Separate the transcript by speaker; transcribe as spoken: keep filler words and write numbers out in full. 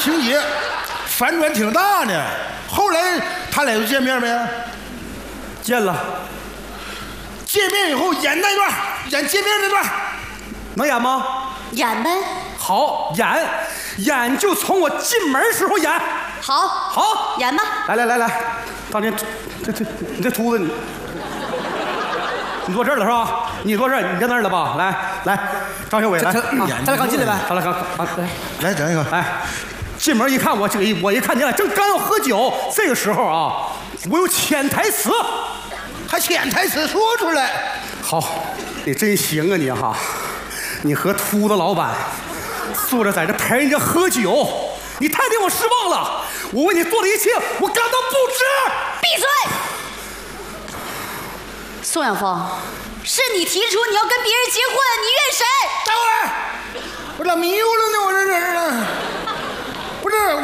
Speaker 1: 情节反转挺大呢。后来他俩又见面没？
Speaker 2: 见了。
Speaker 1: 见面以后演那段，演见面那段，
Speaker 2: 能演吗？
Speaker 3: 演呗。
Speaker 2: 好，演演就从我进门时候演。
Speaker 3: 好，
Speaker 2: 好，
Speaker 3: 演吧。
Speaker 2: 来来来来，当年这这你这秃子你，你坐这儿了是吧？你坐这儿，你在那儿了吧？来来，张小伟来，
Speaker 4: 咱俩刚进来呗。
Speaker 2: 咱俩刚啊来
Speaker 1: 来整一个。
Speaker 2: 来，进门一看，我这个我一看你俩正刚要喝酒，这个时候啊，我有潜台词，
Speaker 1: 还潜台词说出来。
Speaker 2: 好，你真行啊你哈，你和秃子老板坐着在这陪人家喝酒，你太令我失望了。我为你做的一切，我感到不值。
Speaker 3: 闭嘴！宋晓峰，是你提出你要跟别人结婚，你怨谁？
Speaker 1: 等会儿，我咋迷糊了呢？我这这这，不是。